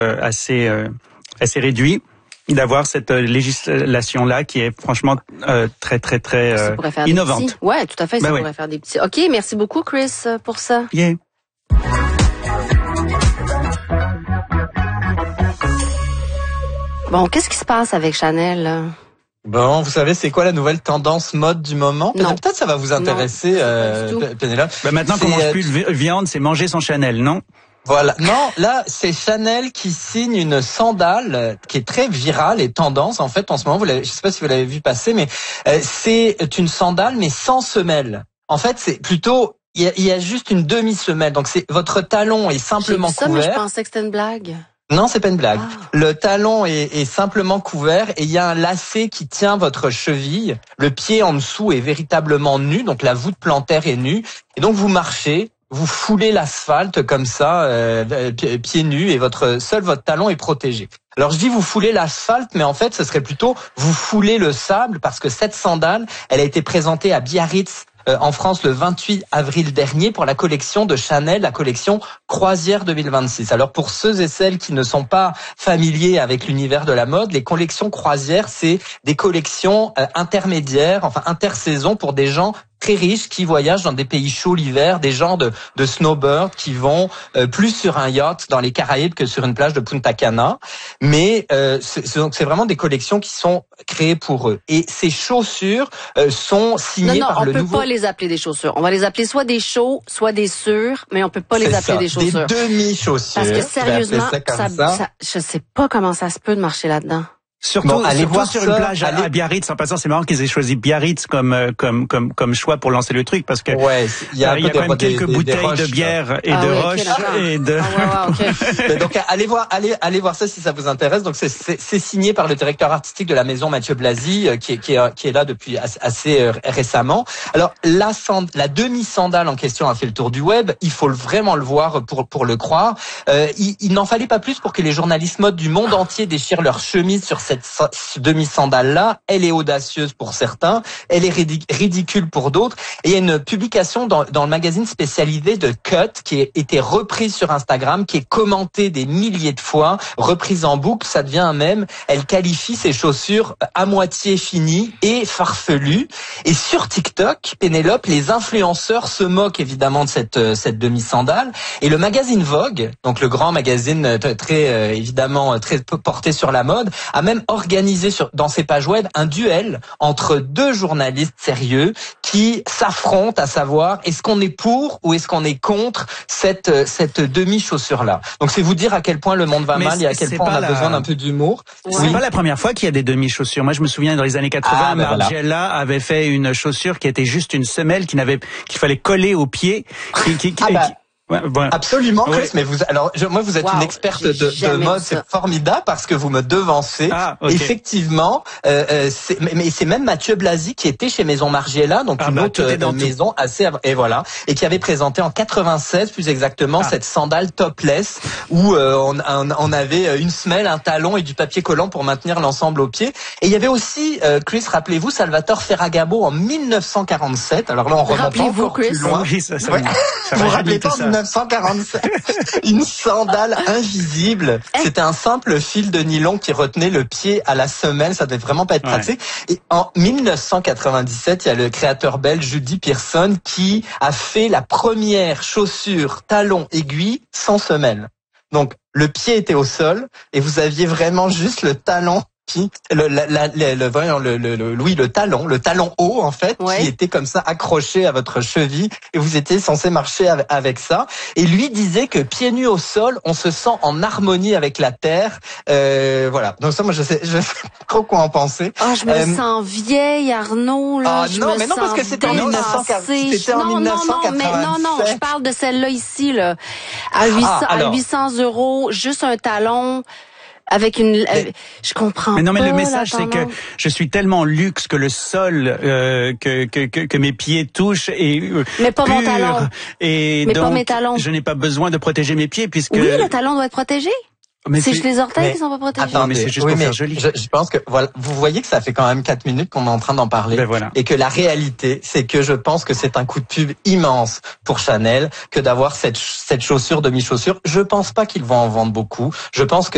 assez réduit, d'avoir cette législation-là qui est franchement très innovante. Ouais, tout à fait, ça pourrait faire des petits... OK, merci beaucoup Chris pour ça. Yeah. Bon, qu'est-ce qui se passe avec Chanel là? Bon, vous savez, c'est quoi la nouvelle tendance mode du moment? Peut-être ça va vous intéresser, Pénélope. Maintenant qu'on mange plus de viande, c'est manger son Chanel, non? Voilà. Non, là, c'est Chanel qui signe une sandale qui est très virale et tendance, en fait, en ce moment. Je sais pas si vous l'avez vu passer, mais c'est une sandale, mais sans semelle. En fait, c'est plutôt... Il y a juste une demi-semelle. Donc, votre talon est simplement couvert. Mais je pensais que c'était une blague. Non, c'est pas une blague. Le talon est simplement couvert et il y a un lacet qui tient votre cheville. Le pied en dessous est véritablement nu, donc la voûte plantaire est nue. Et donc vous marchez, vous foulez l'asphalte comme ça, pieds nus, et votre talon est protégé. Alors je dis vous foulez l'asphalte, mais en fait ce serait plutôt vous foulez le sable, parce que cette sandale, elle a été présentée à Biarritz en France le 28 avril dernier pour la collection de Chanel, la collection Croisière 2026. Alors pour ceux et celles qui ne sont pas familiers avec l'univers de la mode, les collections Croisière, c'est des collections intermédiaires, enfin intersaison pour des gens très riches qui voyagent dans des pays chauds l'hiver, des gens de snowbird qui vont plus sur un yacht dans les Caraïbes que sur une plage de Punta Cana. Mais c'est vraiment des collections qui sont créées pour eux. Et ces chaussures sont signées par le nouveau... Non, on peut pas les appeler des chaussures. On va les appeler soit des chauds, soit des sûrs, mais on peut pas les appeler des chaussures. Des demi-chaussures. Parce que sérieusement, je sais pas comment ça se peut de marcher là-dedans. Surtout sur une plage à Biarritz. En passant, c'est marrant qu'ils aient choisi Biarritz comme choix pour lancer le truc, parce que il y a quand même quelques bouteilles de bière et de roche et de. Okay. Donc allez voir ça si ça vous intéresse. Donc c'est signé par le directeur artistique de la maison, Mathieu Blasi, qui est là depuis assez récemment. Alors la demi-sandale en question a fait le tour du web. Il faut vraiment le voir pour le croire. Il n'en fallait pas plus pour que les journalistes mode du monde entier déchirent leur chemise sur cette demi-sandale-là. Elle est audacieuse pour certains, elle est ridicule pour d'autres. Et il y a une publication dans le magazine spécialisé de Cut qui a été reprise sur Instagram, qui est commentée des milliers de fois, reprise en boucle, ça devient un mème. Elle qualifie ses chaussures à moitié finies et farfelues. Et sur TikTok, Pénélope, les influenceurs se moquent évidemment de cette demi-sandale. Et le magazine Vogue, donc le grand magazine très évidemment très porté sur la mode, a même organisé dans ses pages web un duel entre deux journalistes sérieux qui s'affrontent à savoir est-ce qu'on est pour ou est-ce qu'on est contre cette demi-chaussure-là. Donc c'est vous dire à quel point le monde va mal et à quel point on a besoin d'un peu d'humour. C'est pas la première fois qu'il y a des demi-chaussures. Moi je me souviens dans les années 80, Margiela avait fait une chaussure qui était juste une semelle qu'il fallait coller au pied. Absolument, Chris, mais vous êtes une experte de mode, c'est formidable parce que vous me devancez. Effectivement, mais c'est même Mathieu Blasi qui était chez Maison Margiela, donc une autre maison et qui avait présenté en 96 plus exactement cette sandale topless où on avait une semelle, un talon et du papier collant pour maintenir l'ensemble au pied. Et il y avait aussi, Chris, rappelez-vous, Salvatore Ferragamo en 1947. Alors là, on remonte encore plus loin. Vous rappelez pas 1947, une sandale invisible. C'était un simple fil de nylon qui retenait le pied à la semelle. Ça devait vraiment pas être pratique. Et en 1997, il y a le créateur belge Judy Pearson qui a fait la première chaussure talon aiguille sans semelle. Donc, le pied était au sol et vous aviez vraiment juste le talon le talon haut en fait, qui était comme ça accroché à votre cheville et vous étiez censé marcher avec ça. Et lui disait que pieds nus au sol, on se sent en harmonie avec la terre. Voilà. Donc ça, moi, je sais trop quoi en penser. Oh, je me sens vieille, Arnaud. Là. Non, parce que c'était en 1947. Non, je parle de celle-là ici, là, à 800 €, juste un talon. Avec je comprends. Mais non, mais le message c'est que je suis tellement luxe que le sol que mes pieds touchent est mais pas pur, mon talon. Et mais donc, pas mes talons. Je n'ai pas besoin de protéger mes pieds puisque. Oui, le talon doit être protégé. C'est juste les orteils qui sont pas protégés. Attends, mais c'est juste pour faire joli. Je pense que voilà, vous voyez que ça fait quand même 4 minutes qu'on est en train d'en parler. Et que la réalité, c'est que je pense que c'est un coup de pub immense pour Chanel que d'avoir cette chaussure demi-chaussure. Je pense pas qu'ils vont en vendre beaucoup. Je pense que